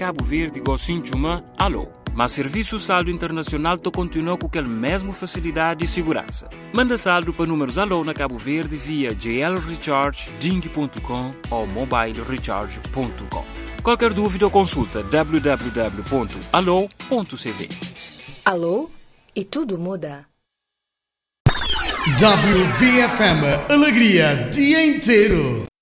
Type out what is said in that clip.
Cabo Verde Gossin Chuma, alô. Mas serviço saldo internacional to continua com aquela mesma facilidade e segurança. Manda saldo para números alô na Cabo Verde via glrecharge.ding.com ou mobilecharge.com. Qualquer dúvida ou consulta www.alô.cv. Alô? E tudo muda. WBFM, alegria dia inteiro.